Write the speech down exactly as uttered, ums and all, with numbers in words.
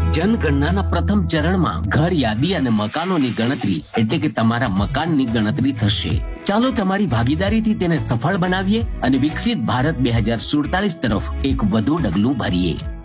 જનગણનાના પ્રથમ ચરણમાં ઘર યાદી અને મકાનોની ગણતરી એટલે કે તમારા મકાનની ગણતરી થશે. ચાલો તમારી ભાગીદારીથી તેને સફળ બનાવીએ અને વિકસિત ભારત બે હજાર સુડતાલીસ તરફ એક વધુ ડગલું ભરીએ.